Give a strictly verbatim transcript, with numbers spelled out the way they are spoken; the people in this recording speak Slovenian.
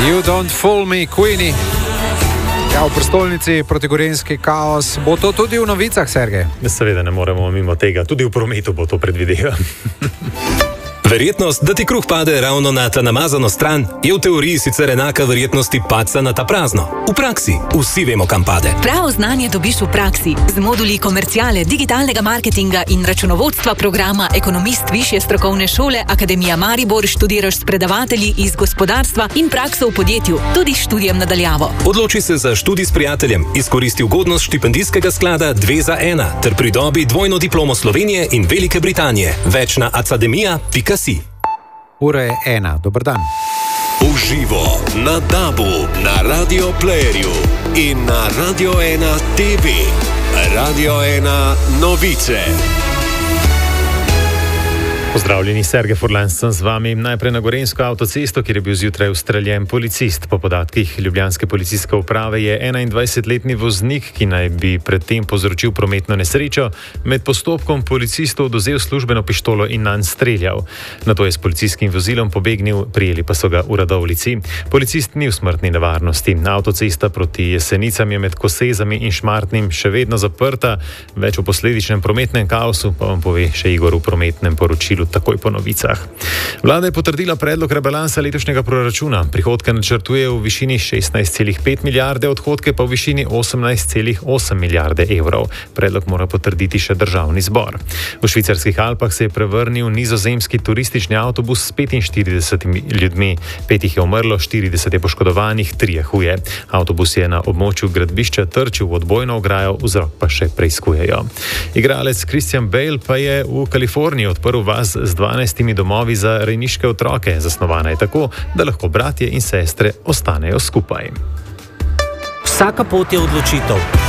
You don't fool me, Queenie. Ja, v prestolnici protigorenski kaos. Bo to tudi v novicah, Sergej? Seveda ne moremo mimo tega. Tudi v prometu bo to predvideval. Verjetnost, da ti kruh pade ravno na ta namazano stran, je v teoriji sicer enaka verjetnosti padca na ta prazno. V praksi vsi vemo, kam pade. Pravo znanje dobiš v praksi z moduli komerciale, digitalnega marketinga in računovodstva programa Ekonomist Višje strokovne šole Akademija Maribor. Študiraš s predavatelji iz gospodarstva in prakso v podjetju, tudi študijem nadaljavo. Odloči se za študij s prijateljem, izkoristi ugodnost štipendijskega sklada dve za ena ter pridobi dvojno diplomo Slovenije in Velike Britanije. Več na academia pika si. Ura je ena. Dober dan. Uživo na Dabu, na Radio Playerju in na Radio ena T V. Radio ena novice. Pozdravljeni, Sergej Furlan sem z vami. Najprej na Gorenjsko avtocesto, kjer je bil zjutraj ustreljen policist. Po podatkih ljubljanske policijske uprave je enaindvajsetletni voznik, ki naj bi predtem povzročil prometno nesrečo, med postopkom policistu odvzel službeno pištolo in nanj streljal. Nato je s policijskim vozilom pobegnil, prijeli pa so ga uradovlici. Policist ni v smrtni nevarnosti. Avtocesta proti Jesenicam je med Kosezami in Šmartnim še vedno zaprta. Več o posledičnem prometnem kaosu pa vam pove še Igor v prometnem poročilu takoj po novicah. Vlada je potrdila predlog rebalansa letošnjega proračuna. Prihodke načrtuje v višini šestnajst celih pet milijarde, odhodke pa v višini osemnajst celih osem milijarde evrov. Predlog mora potrditi še državni zbor. V švicarskih Alpah se je prevrnil nizozemski turistični avtobus s petinštiridesetimi ljudmi. Pet jih je umrlo, štirideset je poškodovanih, trije huje. Avtobus je na območju gradbišča trčil v odbojno ograjo, vzrok pa še preiskujejo. Igralec Christian Bale pa je v Kaliforniji odprl vas z dvanajstimi domovi za rejniške otroke. Zasnovana je tako, da lahko bratje in sestre ostanejo skupaj. Vsaka pot je odločitev.